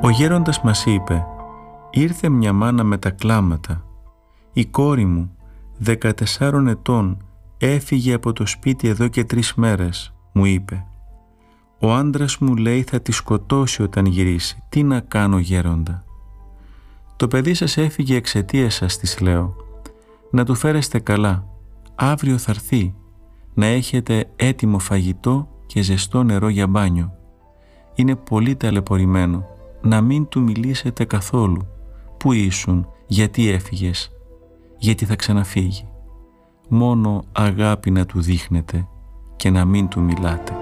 Ο γέροντας μας είπε: «Ήρθε μια μάνα με τα κλάματα. Η κόρη μου, 14 ετών, έφυγε από το σπίτι εδώ και 3 μέρες», μου είπε. «Ο άντρας μου λέει θα τη σκοτώσει όταν γυρίσει. Τι να κάνω, γέροντα?» «Το παιδί σας έφυγε εξαιτίας σας», της λέω. «Να του φέρεστε καλά. Αύριο θα έρθει. Να έχετε έτοιμο φαγητό και ζεστό νερό για μπάνιο. Είναι πολύ ταλαιπωρημένο. Να μην του μιλήσετε καθόλου. Πού ήσουν, γιατί έφυγες, γιατί θα ξαναφύγει. Μόνο αγάπη να του δείχνετε και να μην του μιλάτε».